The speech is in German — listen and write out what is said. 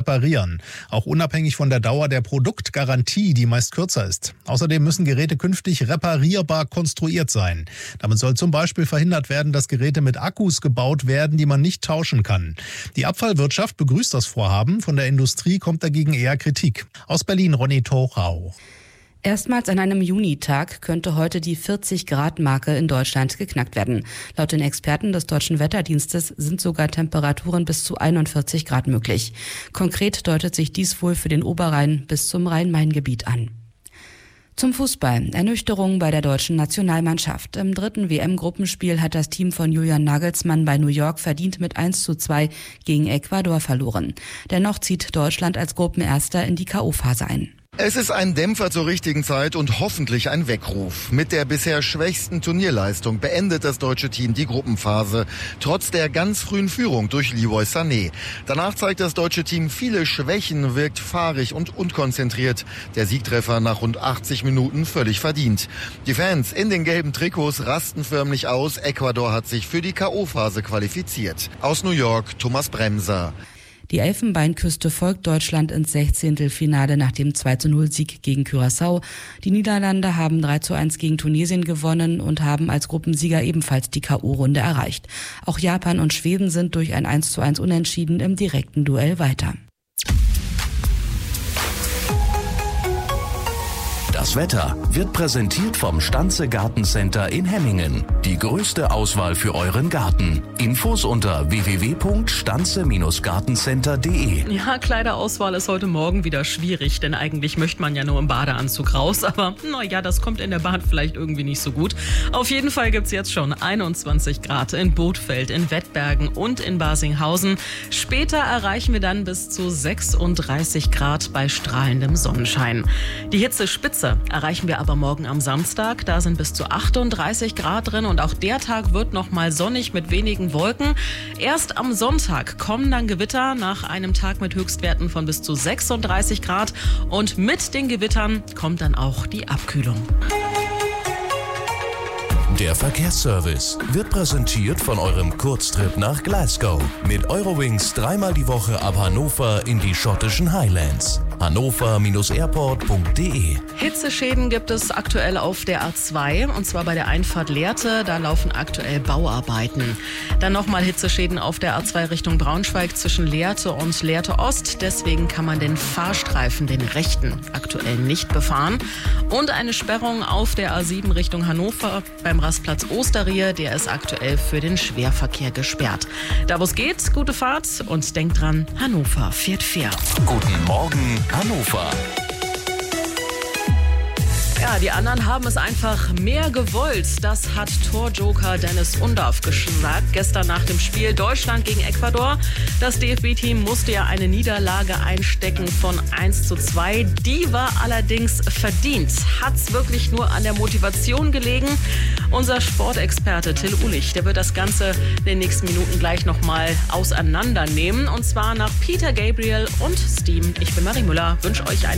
reparieren. Auch unabhängig von der Dauer der Produktgarantie, die meist kürzer ist. Außerdem müssen Geräte künftig reparierbar konstruiert sein. Damit soll zum Beispiel verhindert werden, dass Geräte mit Akkus gebaut werden, die man nicht tauschen kann. Die Abfallwirtschaft begrüßt das Vorhaben. Von der Industrie kommt dagegen eher Kritik. Aus Berlin, Ronny Torau. Erstmals an einem Junitag könnte heute die 40-Grad-Marke in Deutschland geknackt werden. Laut den Experten des Deutschen Wetterdienstes sind sogar Temperaturen bis zu 41 Grad möglich. Konkret deutet sich dies wohl für den Oberrhein bis zum Rhein-Main-Gebiet an. Zum Fußball. Ernüchterung bei der deutschen Nationalmannschaft. Im 3. WM-Gruppenspiel hat das Team von Julian Nagelsmann bei New York verdient mit 1:2 gegen Ecuador verloren. Dennoch zieht Deutschland als Gruppenerster in die K.O.-Phase ein. Es ist ein Dämpfer zur richtigen Zeit und hoffentlich ein Weckruf. Mit der bisher schwächsten Turnierleistung beendet das deutsche Team die Gruppenphase, trotz der ganz frühen Führung durch Leroy Sané. Danach zeigt das deutsche Team viele Schwächen, wirkt fahrig und unkonzentriert. Der Siegtreffer nach rund 80 Minuten völlig verdient. Die Fans in den gelben Trikots rasten förmlich aus. Ecuador hat sich für die K.O.-Phase qualifiziert. Aus New York, Thomas Bremser. Die Elfenbeinküste folgt Deutschland ins 16. Finale nach dem 2:0-Sieg gegen Curaçao. Die Niederlande haben 3:1 gegen Tunesien gewonnen und haben als Gruppensieger ebenfalls die K.O.-Runde erreicht. Auch Japan und Schweden sind durch ein 1:1 Unentschieden im direkten Duell weiter. Das Wetter wird präsentiert vom Stanze Gartencenter in Hemmingen. Die größte Auswahl für euren Garten. Infos unter www.stanze-gartencenter.de. Ja, Kleiderauswahl ist heute Morgen wieder schwierig, denn eigentlich möchte man ja nur im Badeanzug raus, aber naja, das kommt in der Bahn vielleicht irgendwie nicht so gut. Auf jeden Fall gibt's jetzt schon 21 Grad in Bothfeld, in Wettbergen und in Barsinghausen. Später erreichen wir dann bis zu 36 Grad bei strahlendem Sonnenschein. Die Hitzespitze erreichen wir aber morgen am Samstag. Da sind bis zu 38 Grad drin und auch der Tag wird noch mal sonnig mit wenigen Wolken. Erst am Sonntag kommen dann Gewitter nach einem Tag mit Höchstwerten von bis zu 36 Grad und mit den Gewittern kommt dann auch die Abkühlung. Der Verkehrsservice wird präsentiert von eurem Kurztrip nach Glasgow. Mit Eurowings 3-mal die Woche ab Hannover in die schottischen Highlands. hannover-airport.de. Hitzeschäden gibt es aktuell auf der A2 und zwar bei der Einfahrt Lehrte. Da laufen aktuell Bauarbeiten. Dann nochmal Hitzeschäden auf der A2 Richtung Braunschweig zwischen Lehrte und Lehrte Ost. Deswegen kann man den Fahrstreifen, den rechten, aktuell nicht befahren. Und eine Sperrung auf der A7 Richtung Hannover beim Rastplatz Osterried. Der ist aktuell für den Schwerverkehr gesperrt. Da wo es geht, gute Fahrt und denkt dran, Hannover fährt fair. Guten Morgen, Hannover. Ja, die anderen haben es einfach mehr gewollt. Das hat Torjoker Dennis Undaff gesagt gestern nach dem Spiel Deutschland gegen Ecuador. Das DFB-Team musste ja eine Niederlage einstecken von 1:2. Die war allerdings verdient. Hat's wirklich nur an der Motivation gelegen? Unser Sportexperte Till Ulich, der wird das Ganze in den nächsten Minuten gleich nochmal auseinandernehmen. Und zwar nach Peter Gabriel und Steam. Ich bin Marie Müller, wünsche euch eine